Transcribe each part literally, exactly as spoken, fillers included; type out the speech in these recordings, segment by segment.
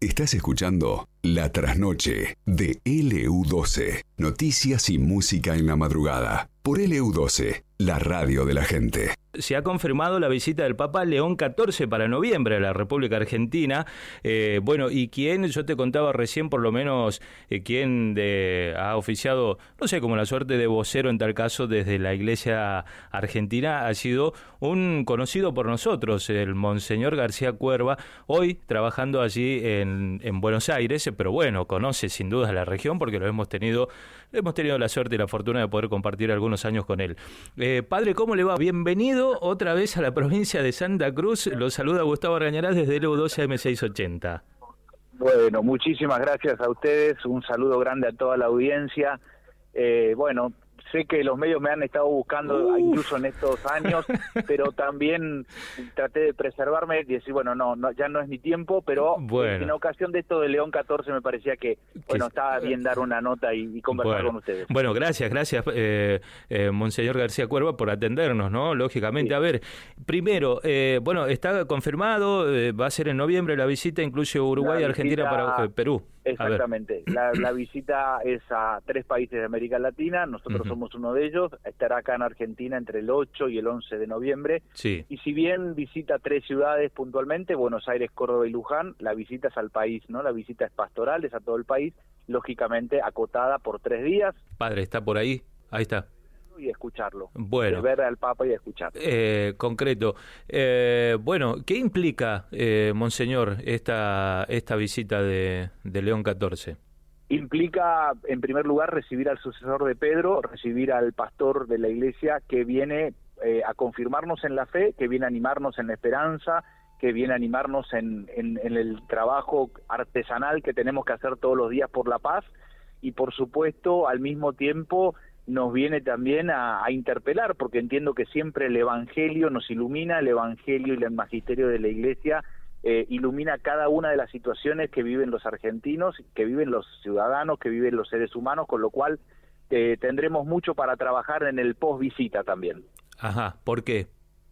Estás escuchando La Trasnoche de L U doce. Noticias y música en la madrugada. Por L U doce, la radio de la gente. Se ha confirmado la visita del Papa León catorce para noviembre a la República Argentina. Eh, bueno, y quien, yo te contaba recién, por lo menos, eh, quien de, ha oficiado, no sé, como la suerte de vocero en tal caso desde la Iglesia Argentina, ha sido un conocido por nosotros, el Monseñor García Cuerva, hoy trabajando allí en, en Buenos Aires, pero bueno, conoce sin duda la región porque lo hemos tenido, hemos tenido la suerte y la fortuna de poder compartir algunos años con él. Eh, padre, ¿cómo le va? Bienvenido otra vez a la provincia de Santa Cruz. Lo saluda Gustavo Argañarás desde L U doce A M seiscientos ochenta. Bueno, muchísimas gracias a ustedes, un saludo grande a toda la audiencia. Eh, bueno, sé que los medios me han estado buscando Uf. incluso en estos años, pero también traté de preservarme y decir, bueno, no, no ya no es mi tiempo, pero bueno, en ocasión de esto de León catorce me parecía que, bueno, estaba bien dar una nota y, y conversar bueno. con ustedes. Bueno, gracias, gracias, eh, eh, Monseñor García Cuerva, por atendernos, ¿no? Lógicamente, sí. A ver, primero, eh, bueno, está confirmado, eh, va a ser en noviembre la visita, incluye Uruguay y Argentina para eh, Perú. Exactamente, la, la visita es a tres países de América Latina, nosotros uh-huh. somos uno de ellos, estará acá en Argentina entre el ocho y el once de noviembre, sí. Y si bien visita tres ciudades puntualmente, Buenos Aires, Córdoba y Luján, la visita es al país, ¿no? La visita es pastoral, es a todo el país, lógicamente acotada por tres días. Padre, ¿está por ahí? Ahí está. Y escucharlo, bueno, de ver al Papa y escucharlo. Eh, concreto. Eh, bueno, ¿qué implica, eh, Monseñor, esta esta visita de, de León catorce? Implica, en primer lugar, recibir al sucesor de Pedro, recibir al pastor de la Iglesia que viene eh, a confirmarnos en la fe, que viene a animarnos en la esperanza, que viene a animarnos en, en, en el trabajo artesanal que tenemos que hacer todos los días por la paz, y por supuesto, al mismo tiempo, nos viene también a, a interpelar, porque entiendo que siempre el Evangelio nos ilumina, el Evangelio y el magisterio de la Iglesia eh, ilumina cada una de las situaciones que viven los argentinos, que viven los ciudadanos, que viven los seres humanos, con lo cual eh, tendremos mucho para trabajar en el post-visita también. Ajá, ¿por qué?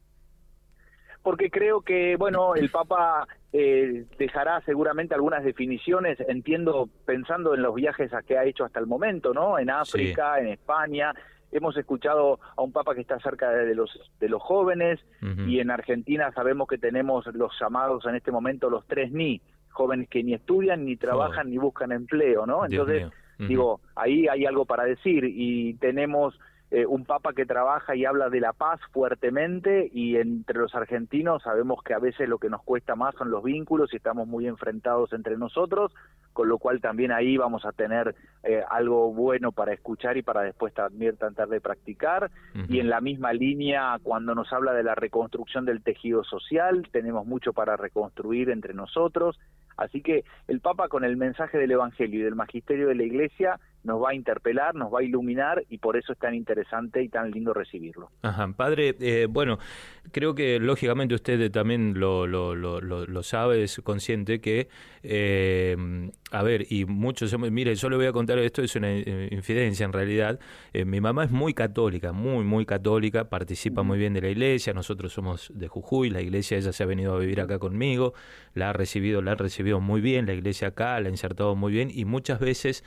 Porque creo que, bueno, el Papa eh, dejará seguramente algunas definiciones, entiendo, pensando en los viajes a que ha hecho hasta el momento, ¿no? En África, sí. En España, hemos escuchado a un Papa que está cerca de los de los jóvenes, uh-huh. Y en Argentina sabemos que tenemos los llamados en este momento los tres ni, jóvenes que ni estudian, ni trabajan, oh. ni buscan empleo, ¿no? Entonces, uh-huh. digo, ahí hay algo para decir, y tenemos Eh, un Papa que trabaja y habla de la paz fuertemente, y entre los argentinos sabemos que a veces lo que nos cuesta más son los vínculos y estamos muy enfrentados entre nosotros, con lo cual también ahí vamos a tener eh, algo bueno para escuchar y para después también tratar de practicar. Uh-huh. Y en la misma línea, cuando nos habla de la reconstrucción del tejido social, tenemos mucho para reconstruir entre nosotros. Así que el Papa, con el mensaje del Evangelio y del magisterio de la Iglesia, nos va a interpelar, nos va a iluminar, y por eso es tan interesante y tan lindo recibirlo. Ajá, padre, eh, bueno, creo que lógicamente usted también lo, lo, lo, lo sabe, es consciente que, eh, a ver, y muchos, mire, yo le voy a contar, esto es una infidencia en realidad, eh, mi mamá es muy católica, muy, muy católica, participa muy bien de la iglesia, nosotros somos de Jujuy, la iglesia, ella se ha venido a vivir acá conmigo, la ha recibido, la ha recibido muy bien, la iglesia acá, la ha insertado muy bien, y muchas veces